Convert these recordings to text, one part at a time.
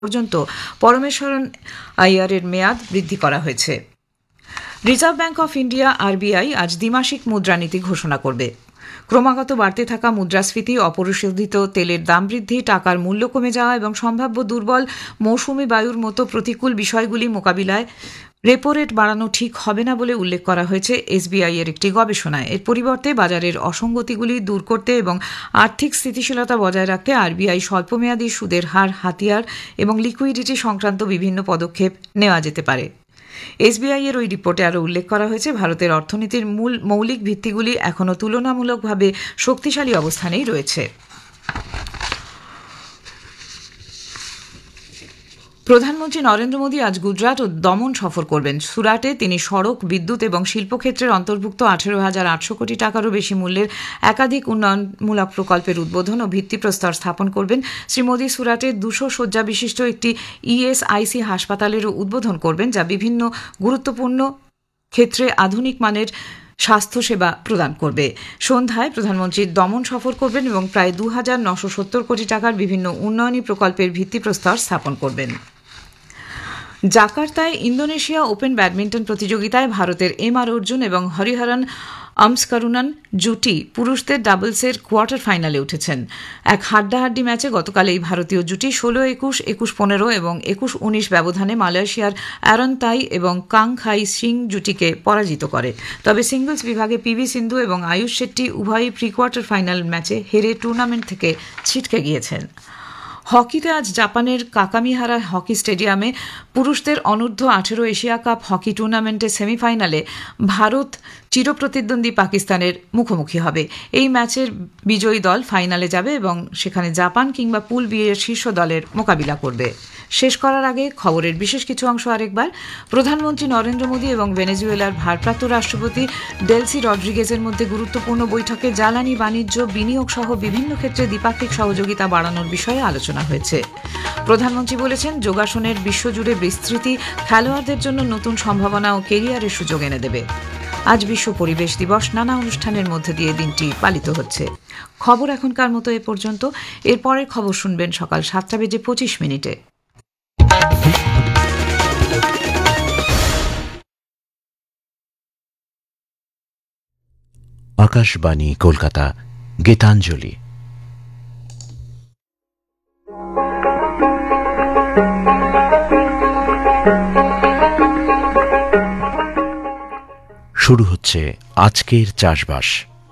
পর্যন্ত পরমেশ্বরন আইয়ারের মেয়াদ বৃদ্ধি করা হয়েছে। Reserve bank of India RBI আজ দ্বিমাসিক মুদ্রানীতি ঘোষণা করবে। ক্রমাগত বাড়তে থাকা মুদ্রাস্ফীতি, অপরিশোধিত তেলের দাম বৃদ্ধি, টাকার মূল্য কমে যাওয়া এবং সম্ভাব্য দুর্বল মৌসুমি বায়ুর মতো প্রতিকূল বিষয়গুলি মোকাবিলায় রেপো রেট বাড়ানো ঠিক হবে না বলে উল্লেখ করা হয়েছে এসবিআই এর একটি গবেষণায়। এর পরিবর্তে বাজারের অসঙ্গতিগুলি দূর করতে এবং আর্থিক স্থিতিশীলতা বজায় রাখতে আরবিআই স্বল্পমেয়াদী সুদের হার, হাতিয়ার এবং লিকুইডিটি সংক্রান্ত বিভিন্ন পদক্ষেপ নেওয়া যেতে পারে। এসবিআই এর ওই রিপোর্টে আরও উল্লেখ করা হয়েছে, ভারতের অর্থনীতির মৌলিক ভিত্তিগুলি এখনও তুলনামূলকভাবে শক্তিশালী অবস্থানেই রয়েছে। প্রধানমন্ত্রী নরেন্দ্র মোদী আজ গুজরাট ও দমন সফর করবেন। সুরাটে তিনি সড়ক, বিদ্যুৎ এবং শিল্পক্ষেত্রের অন্তর্ভুক্ত 18,800 কোটি টাকারও বেশি মূল্যের একাধিক উন্নয়নমূলক প্রকল্পের উদ্বোধন ও ভিত্তিপ্রস্তর স্থাপন করবেন। শ্রী মোদী সুরাটে 200 শয্যা বিশিষ্ট একটি ইএসআইসি হাসপাতালেরও উদ্বোধন করবেন, যা বিভিন্ন গুরুত্বপূর্ণ ক্ষেত্রে আধুনিক মানের স্বাস্থ্যসেবা প্রদান করবে। সন্ধ্যায় প্রধানমন্ত্রী দমন সফর করবেন এবং প্রায় 2,970 কোটি টাকার বিভিন্ন উন্নয়নী প্রকল্পের ভিত্তিপ্রস্তর স্থাপন করবেন। জাকার্তায় ইন্দোনেশিয়া ওপেন ব্যাডমিন্টন প্রতিযোগিতায় ভারতের এম.আর. অর্জুন এবং হরিহরন আমসকরুণন জুটি পুরুষদের ডাবলসের কোয়ার্টার ফাইনালে উঠেছেন। এক হাড্ডাহাড্ডি ম্যাচে গতকাল এই ভারতীয় জুটি 16-21, 21-15 এবং 21-19 ব্যবধানে মালয়েশিয়ার অ্যারন তাই এবং কাং খাই সিং জুটিকে পরাজিত করে। তবে সিঙ্গলস বিভাগে পিভি সিন্ধু এবং আয়ুষ শেট্টি উভয়ই প্রি কোয়ার্টার ফাইনাল ম্যাচে হেরে টুর্নামেন্ট থেকে ছিটকে গিয়েছেন। হকিতে আজ জাপানের কাকামিহারা হকি স্টেডিয়ামে পুরুষদের অনূর্ধ্ব 18 এশিয়া কাপ হকি টুর্নামেন্টের সেমিফাইনালে ভারত চিরপ্রতিদ্বন্দ্বী পাকিস্তানের মুখোমুখি হবে। এই ম্যাচের বিজয়ী দল ফাইনালে যাবে এবং সেখানে জাপান কিংবা পুল বি এর শীর্ষ দলের মোকাবিলা করবে। শেষ করার আগে খবরের বিশেষ কিছু অংশ আরেকবার। প্রধানমন্ত্রী নরেন্দ্র মোদী এবং ভেনেজুয়েলার ভারপ্রাপ্ত রাষ্ট্রপতি ডেলসি রড্রিগেজের মধ্যে গুরুত্বপূর্ণ বৈঠকে জ্বালানি, বাণিজ্য, বিনিয়োগ সহ বিভিন্ন ক্ষেত্রে দ্বিপাক্ষিক সহযোগিতা বাড়ানোর বিষয়ে আলোচনা হয়েছে। প্রধানমন্ত্রী বলেছেন, যোগাসনের বিশ্বজুড়ে বিস্তৃতি খেলোয়াড়দের জন্য নতুন সম্ভাবনা ও কেরিয়ারের সুযোগ এনে দেবে। আজ বিশ্ব পরিবেশ দিবস। নানা অনুষ্ঠানের মধ্যে দিয়ে দিনটি পালিত হচ্ছে। খবর এখনকার মতো এ পর্যন্ত। এরপরের খবর শুনবেন সকাল 7:25। আকাশবাণী কলকাতা, গীতাঞ্জলি। শুরু হচ্ছে আজকের চাষবাস।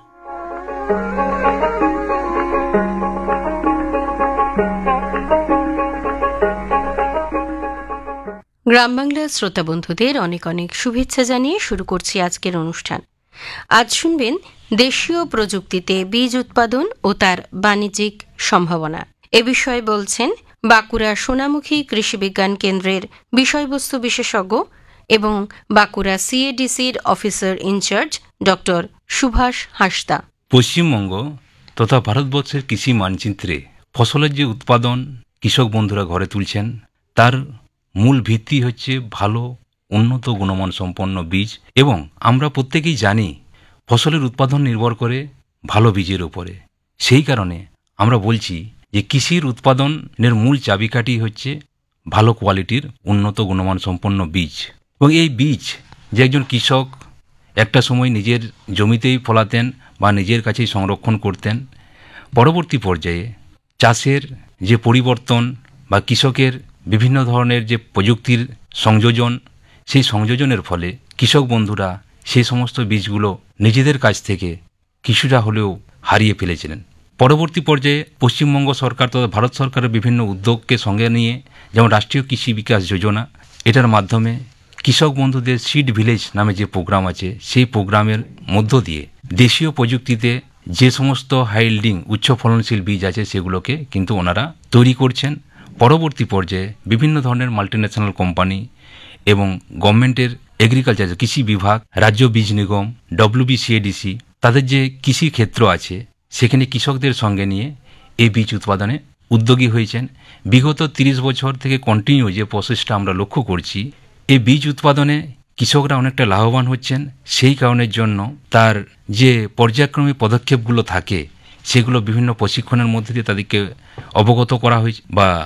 গ্রাম বাংলার শ্রোতা বন্ধুদের অনেক অনেক শুভেচ্ছা জানিয়ে শুরু করছি আজকের অনুষ্ঠান। আজ শুনবেন দেশীয় প্রযুক্তিতে বীজ উৎপাদন ও তার বাণিজ্যিক সম্ভাবনা। এ বিষয়ে বলছেন বাঁকুড়া সোনামুখী কৃষি বিজ্ঞান কেন্দ্রের বিষয়বস্তু বিশেষজ্ঞ এবং Bankura সিএডিসির officer in charge doctor Subhash Hansda. Paschimbanga তথা ভারতবর্ষের কৃষি মানচিত্রে ফসলের যে উৎপাদন কৃষক বন্ধুরা ঘরে তুলছেন, তার মূল ভিত্তি হচ্ছে ভালো উন্নত গুণমান সম্পন্ন বীজ। এবং আমরা প্রত্যেকেই জানি ফসলের উৎপাদন নির্ভর করে ভালো বীজের উপরে। সেই কারণে আমরা বলছি যে কৃষির উৎপাদনের মূল চাবিকাঠি হচ্ছে ভালো কোয়ালিটির উন্নত গুণমান সম্পন্ন বীজ। এবং এই বীজ যে একজন কৃষক একটা সময় নিজের জমিতেই ফলাতেন বা নিজের কাছেই সংরক্ষণ করতেন, পরবর্তী পর্যায়ে চাষের যে পরিবর্তন বা কৃষকের বিভিন্ন ধরনের যে প্রযুক্তির সংযোজন, সেই সংযোজনের ফলে কৃষক বন্ধুরা সেই সমস্ত বীজগুলো নিজেদের কাছ থেকে কিছুটা হলেও হারিয়ে ফেলেছিলেন। পরবর্তী পর্যায়ে পশ্চিমবঙ্গ সরকার তথা ভারত সরকারের বিভিন্ন উদ্যোগকে সঙ্গে নিয়ে, যেমন রাষ্ট্রীয় কৃষি বিকাশ যোজনা, এটার মাধ্যমে কৃষক বন্ধুদের সিড ভিলেজ নামে যে প্রোগ্রাম আছে, সেই প্রোগ্রামের মধ্য দিয়ে দেশীয় প্রযুক্তিতে যে সমস্ত হাই ইল্ডিং উচ্চ ফলনশীল বীজ আছে সেগুলোকে কিন্তু ওনারা তৈরি করছেন। পরবর্তী পর্যায়ে বিভিন্ন ধরনের মাল্টিন্যাশনাল কোম্পানি এবং গভর্নমেন্টের এগ্রিকালচার কৃষি বিভাগ, রাজ্য বীজ নিগম, WBCADC, তাদের যে কৃষি ক্ষেত্র আছে সেখানে কৃষকদের সঙ্গে নিয়ে এই বীজ উৎপাদনে উদ্যোগী হয়েছেন। বিগত 30 বছর থেকে কন্টিনিউ যে প্রসেসটা আমরা লক্ষ্য করছি, এই বীজ উৎপাদনে কৃষকরা অনেকটা লাভবান হচ্ছেন। সেই কারণের জন্য তার যে পর্যায়ক্রমিক পদক্ষেপগুলো থাকে সেগুলো বিভিন্ন প্রশিক্ষণের মধ্যে দিয়ে তাদেরকে অবগত করা হয়েছে বা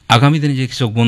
আগামী দিনে যে কৃষক